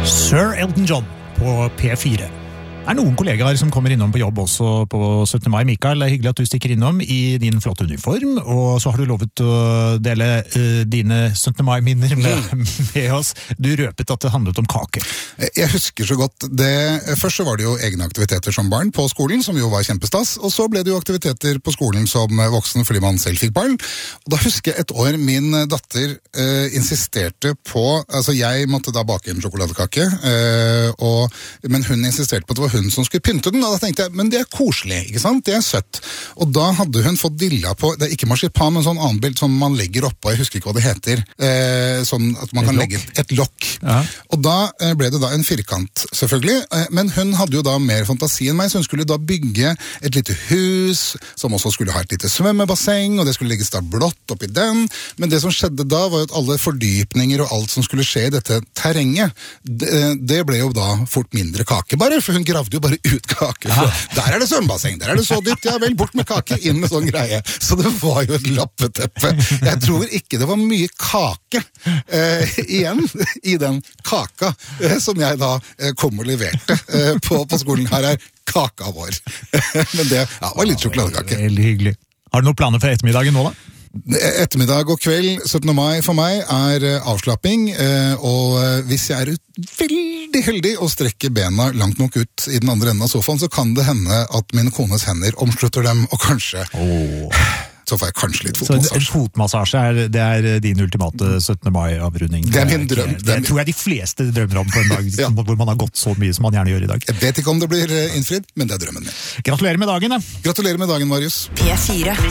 Sir Elton John på P4. Det noen kollegaer som kommer innom på jobb også på 17. mai. Mikael, det hyggelig at du stikker innom i din flotte uniform, og så har du lovet å dele dine 17. mai-minner med oss. Du røpet at det handlet om kake. Jeg husker så godt det. Først så var det jo egne aktiviteter som barn på skolen, som jo var kjempestas, og så ble det jo aktiviteter på skolen som voksen fordi man selv fikk barn. Og da husker jeg et år min datter insisterte på, altså jeg måtte da bake en sjokoladekake, men hun insisterte på at det var hun som skulle pynte den, og da tenkte jeg, men det koselig, ikke sant? Det søtt. Og da hadde hun fått dilla på, det ikke marsipan, men sånn annen bild som man legger oppå, jeg husker ikke hva det heter, sånn at man kan legge et lokk. Ja. Og da ble det da en firkant, selvfølgelig, men hun hadde jo da mer fantasi enn meg, så hun skulle da bygge et lite hus, som også skulle ha et lite svømmebasseng, og det skulle legges da blått oppi den, men det som skjedde da var jo at alle fordypninger og alt som skulle skje i dette terrenget, det ble jo da fort mindre kake, bare, for hun gravde jo bare ut kake. Der det svømmebasseng, der det så dypt, ja vel, bort med kake, inn med sånn greie. Så det var jo et lappeteppe. Jeg tror ikke det var mye kake igjen i den kaka som jeg da kom og leverte på skolen. Her kaka vår. Men det var litt sjokoladekake. Veldig hyggelig. Har du noen planer for ettermiddagen nå da? Ettermiddag og kveld, 17. mai for meg, avslapping, og hvis jeg veldig heldig og strekker bena langt nok ut i den andre enden av sofaen, så kan det hende at min kones hender omslutter dem, og kanskje så får jeg kanskje litt fotmassasje. Så en fotmassasje det er din ultimate 17. mai-avrunding? Det er min drøm. Det tror jeg de fleste drømmer om på en dag hvor man har gått så mye som man gjerne gjør i dag. Jeg vet ikke om det blir innfridd, men det er drømmen min. Gratulerer med dagen. Gratulerer med dagen, Marius. P4.